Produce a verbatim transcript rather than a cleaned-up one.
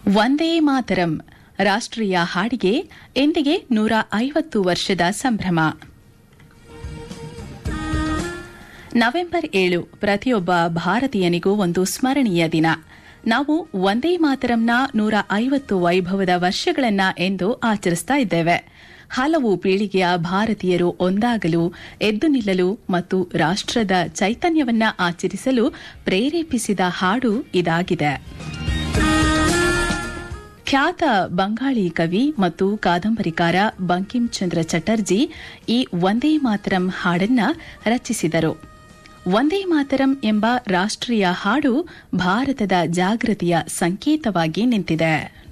ವಂದೇ ಮಾತರಂ ರಾಷ್ಟ್ರೀಯ ಹಾಡಿಗೆ ಇಂದಿಗೆ ನೂರ ಐವತ್ತು ವರ್ಷದ ಸಂಭ್ರಮ. ನವೆಂಬರ್ ಏಳು ಪ್ರತಿಯೊಬ್ಬ ಭಾರತೀಯನಿಗೂ ಒಂದು ಸ್ಮರಣೀಯ ದಿನ. ನಾವು ವಂದೇ ಮಾತರಂನ ನೂರ ಐವತ್ತು ವೈಭವದ ವರ್ಷಗಳನ್ನ ಎಂದು ಆಚರಿಸ್ತಾ ಇದ್ದೇವೆ. ಹಲವು ಪೀಳಿಗೆಯ ಭಾರತೀಯರು ಒಂದಾಗಲು, ಎದ್ದು ನಿಲ್ಲಲು ಮತ್ತು ರಾಷ್ಟ್ರದ ಚೈತನ್ಯವನ್ನ ಆಚರಿಸಲು ಪ್ರೇರೇಪಿಸಿದ ಹಾಡು ಇದಾಗಿದೆ. ಖ್ಯಾತ ಬಂಗಾಳಿ ಕವಿ ಮತ್ತು ಕಾದಂಬರಿಕಾರ ಬಂಕಿಂ ಚಂದ್ರ ಚಟರ್ಜಿ ಈ ವಂದೇ ಮಾತರಂ ಹಾಡನ್ನ ರಚಿಸಿದರು. ವಂದೇ ಮಾತರಂ ಎಂಬ ರಾಷ್ಟ್ರೀಯ ಹಾಡು ಭಾರತದ ಜಾಗೃತಿಯ ಸಂಕೇತವಾಗಿ ನಿಂತಿದೆ.